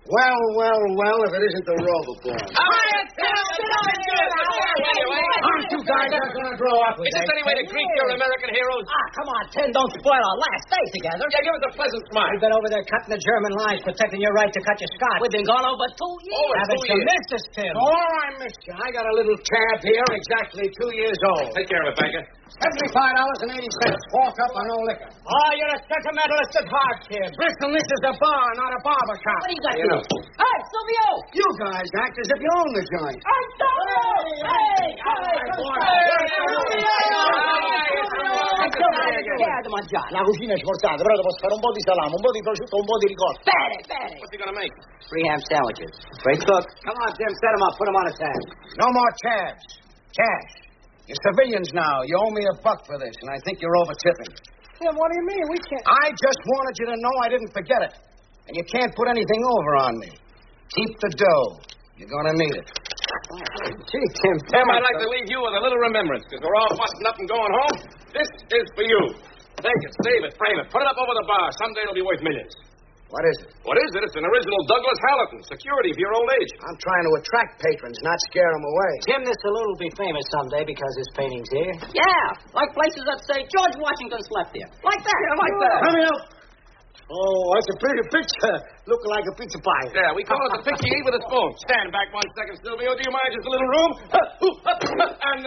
Well, if it isn't the rover boy. Aren't you guys not going to grow up with Is this any way to greet your American heroes? Come on, Tim, don't spoil our last day together. Yeah, give us a pleasant smile. We've been over there cutting the German lines, protecting your right to cut your scotch. We've been gone over 2 years. Haven't you missed us, Tim? Oh, I missed you. I got a little tab here, exactly 2 years old. Take care of it, banker. $75.80. Walk up on no liquor. Oh, you're a sentimentalist at heart, Tim. Listen, this is a bar, not a barber shop. What do you got to do? Hey, Silvio! You guys act as if you own the joint. Hey, Silvio! Hey! La cucina è sforzata, però devo fare un po' di salame, un po' di prosciutto, un po' di ricotta. Bene. What's he going to make? 3 ham sandwiches. Great cook. Come on, Jim, set him up. Put him on a tab. No more tabs. Cash. You're civilians now. You owe me $1 for this, and I think you're over-tipping. Tim, what do you mean? We can't... I just wanted you to know I didn't forget it. And you can't put anything over on me. Keep the dough. You're going to need it. Gee, Tim. Tim, I'd like to leave you with a little remembrance, because we're all busting up and going home. This is for you. Take it, save it, frame it, put it up over the bar. Someday it'll be worth millions. What is it? What is it? It's an original Douglas Hamilton. Security for your old age. I'm trying to attract patrons, not scare them away. Tim, this saloon will be famous someday because his painting's here. Yeah, like places that say George Washington slept here. Like that. Yeah, like that. Come here. Oh, that's a pretty picture. Looking like a pizza pie. Yeah, we call it the picture you eat with a spoon. Stand back 1 second, Silvio. Do you mind just a little room? And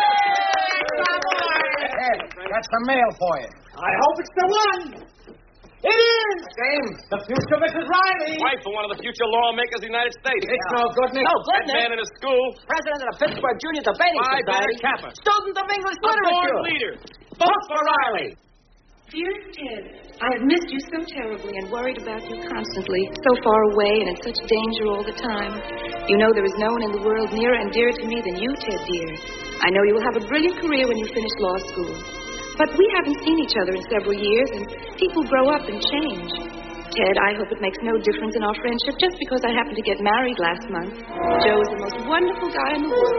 Hey, that's the mail for you. I hope it's the one. It is. Dame. The future Mrs. Riley. wife of one of the future lawmakers of the United States. It's no good, Nick. No good, That man Nick. in his school. President of the Pittsburgh Junior Debating Phi Beta Society. Kappa. Student of English A born literature. leader. Vote for Riley. Dear Ted, I have missed you so terribly and worried about you constantly, so far away and in such danger all the time. You know there is no one in the world nearer and dearer to me than you, Ted, dear. I know you will have a brilliant career when you finish law school. But we haven't seen each other in several years, and people grow up and change. Ted, I hope it makes no difference in our friendship just because I happened to get married last month. Joe is the most wonderful guy in the world.